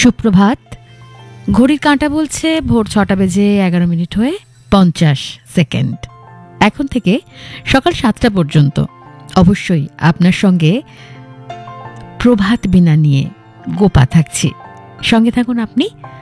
সুপ্রভাত। ঘড়ির কাঁটা বলছে ভোর 6টা বেজে 11 মিনিট হয়ে 50 সেকেন্ড। এখন থেকে সকাল 7টা পর্যন্ত অবশ্যই আপনার সঙ্গে প্রভাত বিনা নিয়ে গোপা থাকছি। সঙ্গে থাকুন আপনি।